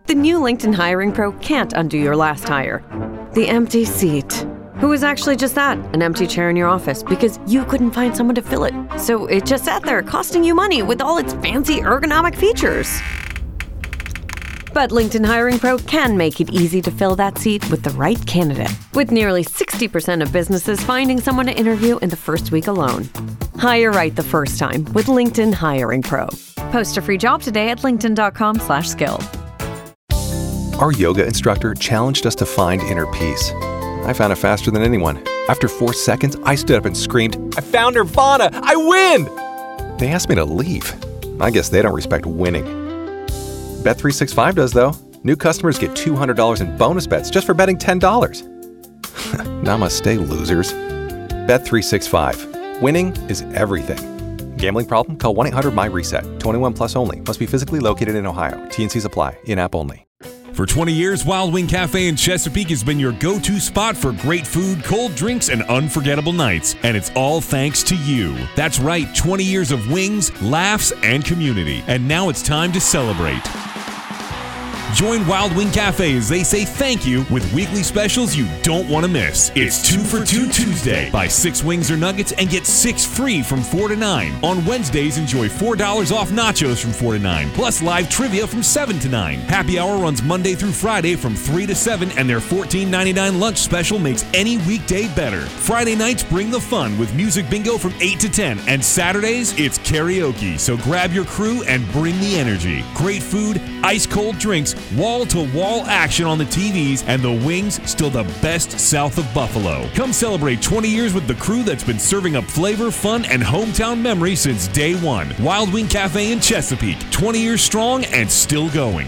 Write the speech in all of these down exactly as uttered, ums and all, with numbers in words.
The new LinkedIn Hiring Pro can't undo your last hire. The empty seat. Who was actually just that, an empty chair in your office because you couldn't find someone to fill it. So it just sat there costing you money with all its fancy ergonomic features. But LinkedIn Hiring Pro can make it easy to fill that seat with the right candidate, with nearly sixty percent of businesses finding someone to interview in the first week alone. Hire right the first time with LinkedIn Hiring Pro. Post a free job today at linkedin.com slash skill. Our yoga instructor challenged us to find inner peace. I found it faster than anyone. After four seconds, I stood up and screamed, "I found Nirvana! I win!" They asked me to leave. I guess they don't respect winning. Bet three sixty-five does, though. New customers get two hundred dollars in bonus bets just for betting ten dollars. Namaste, losers. Bet three sixty-five. Winning is everything. Gambling problem? Call one eight hundred M Y reset. twenty-one plus only. Must be physically located in Ohio. T and Cs apply. In-app only. For twenty years, Wild Wing Cafe in Chesapeake has been your go-to spot for great food, cold drinks, and unforgettable nights. And it's all thanks to you. That's right, twenty years of wings, laughs, and community. And now it's time to celebrate. Join Wild Wing Cafe as they say thank you with weekly specials you don't want to miss. It's two for two Tuesday. Buy six wings or nuggets and get six free from four to nine. On Wednesdays, enjoy four dollars off nachos from four to nine, plus live trivia from seven to nine. Happy Hour runs Monday through Friday from three to seven, and their fourteen ninety-nine lunch special makes any weekday better. Friday nights bring the fun with music bingo from eight to ten, and Saturdays, it's karaoke. So grab your crew and bring the energy. Great food, ice-cold drinks, wall-to-wall action on the T Vs, and the wings still the best south of Buffalo. Come celebrate twenty years with the crew that's been serving up flavor, fun, and hometown memories since day one. Wild Wing Cafe in Chesapeake, twenty years strong and still going.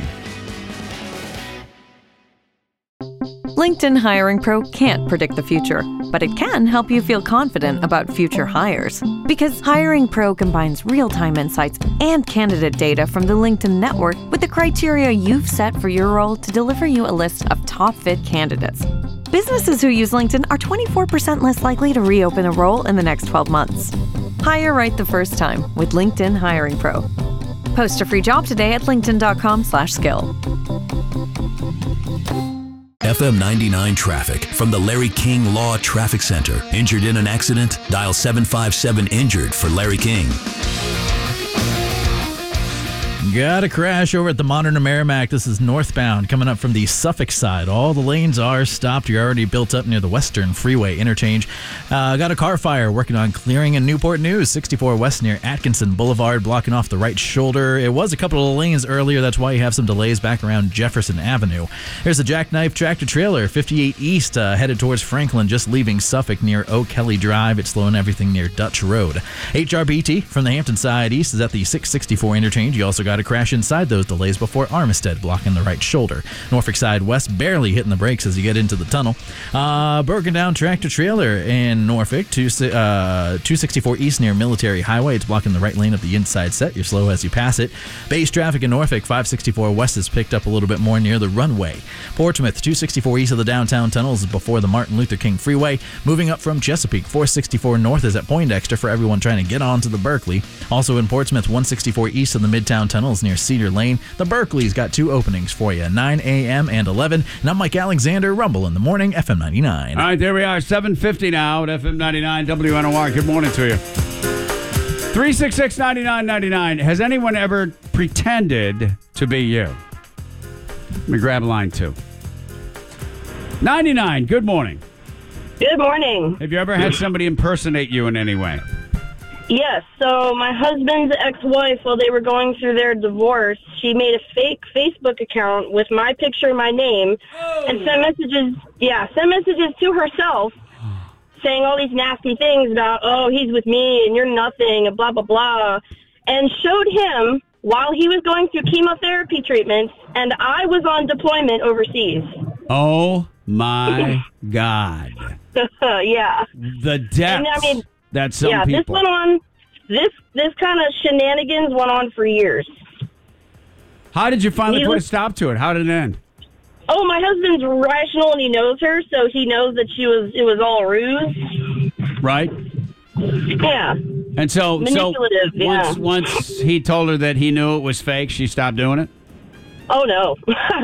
LinkedIn Hiring Pro can't predict the future, but it can help you feel confident about future hires. Because Hiring Pro combines real-time insights and candidate data from the LinkedIn network with the criteria you've set for your role to deliver you a list of top-fit candidates. Businesses who use LinkedIn are twenty-four percent less likely to reopen a role in the next twelve months. Hire right the first time with LinkedIn Hiring Pro. Post a free job today at linkedin.com slash skill. F M ninety-nine traffic from the Larry King Law Traffic Center. Injured in an accident? Dial seven five seven injured for Larry King. Got a crash over at the Modern Merrimack. This is northbound coming up from the Suffolk side. All the lanes are stopped. You're already built up near the Western Freeway interchange. Uh, got a car fire working on clearing in Newport News. sixty-four West near Atkinson Boulevard, blocking off the right shoulder. It was a couple of lanes earlier. That's why you have some delays back around Jefferson Avenue. There's a jackknife tractor trailer, fifty-eight East, uh, headed towards Franklin, just leaving Suffolk near O'Kelly Drive. It's slowing everything near Dutch Road. H R B T from the Hampton side east is at the six sixty-four interchange. You also got a crash inside those delays before Armistead, blocking the right shoulder. Norfolk side west, barely hitting the brakes as you get into the tunnel. Uh, broken down tractor trailer in Norfolk, two, uh, two sixty-four east near Military Highway. It's blocking the right lane of the inside set. You're slow as you pass it. Base traffic in Norfolk, five sixty-four west is picked up a little bit more near the runway. Portsmouth, two sixty-four east of the downtown tunnels is before the Martin Luther King Freeway. Moving up from Chesapeake, four sixty-four north is at Poindexter for everyone trying to get onto the Berkeley. Also in Portsmouth, one sixty-four east of the Midtown tunnels near Cedar Lane. The Berkeley's got two openings for you, nine a.m. and eleven. And I'm Mike Alexander, Rumble in the Morning, F M ninety-nine. All right, there we are, seven fifty now at F M ninety-nine W N O R. Good morning to you. three six six, nine nine nine nine. Has anyone ever pretended to be you? Let me grab line two. ninety-nine, good morning. Good morning. Have you ever had somebody impersonate you in any way? Yes, so my husband's ex-wife, while they were going through their divorce, she made a fake Facebook account with my picture and my name, oh. and sent messages, yeah, sent messages to herself saying all these nasty things about, oh, he's with me and you're nothing, and blah, blah, blah, and showed him while he was going through chemotherapy treatments, and I was on deployment overseas. Oh, my God. Yeah. The depths. And, I mean, that some yeah, people. this went on, this this kind of shenanigans went on for years. How did you finally he put was, a stop to it? How did it end? Oh, my husband's rational and he knows her, so he knows that she was it was all a ruse. Right? Yeah. And so, Manipulative, so once, yeah. once he told her that he knew it was fake, she stopped doing it? Oh, no.